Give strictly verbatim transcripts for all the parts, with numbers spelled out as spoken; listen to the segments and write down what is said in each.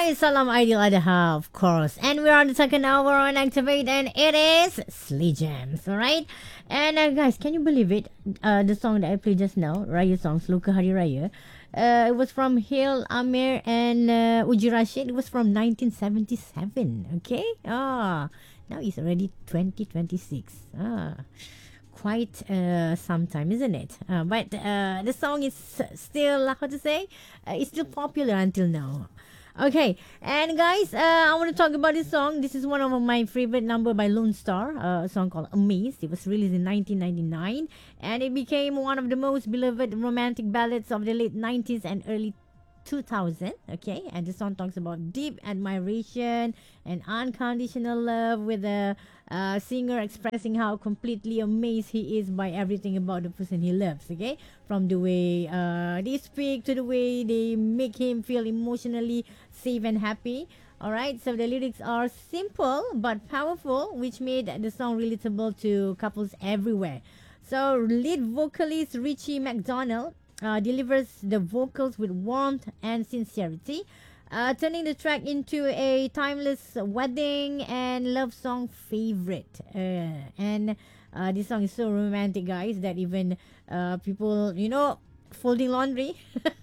Hi, Salam Ideal Adaha, of course. And we're on the second hour on Activate, and it is Slee Jams, alright? And uh, guys, can you believe it? Uh, the song that I played just now, Raya songs, Luka Hari Raya, uh, it was from Hil Amir and uh, Uji Rashid. It was from nineteen seventy-seven, okay? Ah, now it's already twenty twenty-six. Ah, quite uh, some time, isn't it? Uh, but uh, the song is still, how to say, uh, it's still popular until now. Okay, and guys, uh, I want to talk about this song. This is one of my favorite number by Lone Star, uh, a song called Amazed. It was released in nineteen ninety-nine, and it became one of the most beloved romantic ballads of the late nineties and early two thousand. Okay, and the song talks about deep admiration and unconditional love, with the uh, singer expressing how completely amazed he is by everything about the person he loves. Okay, from the way uh, they speak to the way they make him feel emotionally safe and happy. All right, so the lyrics are simple but powerful, which made the song relatable to couples everywhere. So lead vocalist Richie McDonald uh, delivers the vocals with warmth and sincerity, uh, turning the track into a timeless wedding and love song favorite. Uh, and uh, this song is so romantic, guys, that even uh, people, you know, folding laundry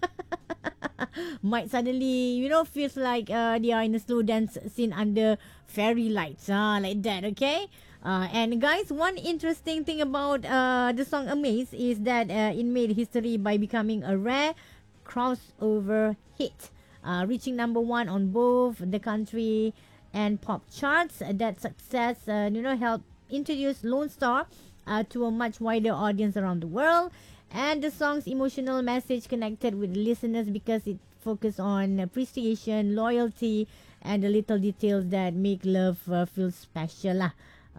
might suddenly, you know, feels like uh, they are in a slow dance scene under fairy lights, ah, like that. Okay. Uh, and guys, one interesting thing about uh, the song Amaze is that uh, it made history by becoming a rare crossover hit, uh, reaching number one on both the country and pop charts. Uh, That success, uh, you know, helped introduce Lone Star uh, to a much wider audience around the world. And the song's emotional message connected with listeners because it focused on appreciation, loyalty, and the little details that make love uh, feel special. Lah.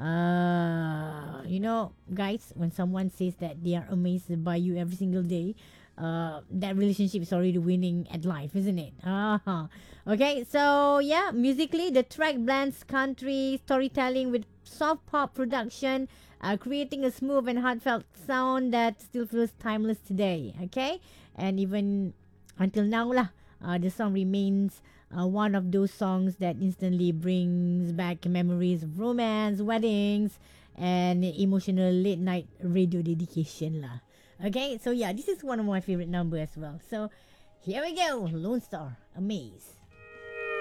Uh, you know, guys, when someone says that they are amazed by you every single day, uh, that relationship is already winning at life, isn't it? Uh-huh. Okay, so yeah, musically, the track blends country storytelling with soft pop production, uh, creating a smooth and heartfelt sound that still feels timeless today. Okay, and even until now lah, uh, the song remains uh, one of those songs that instantly brings back memories of romance, weddings, and emotional late night radio dedication lah. Okay, so yeah, this is one of my favorite number as well. So here we go, Lone Star, Amaze.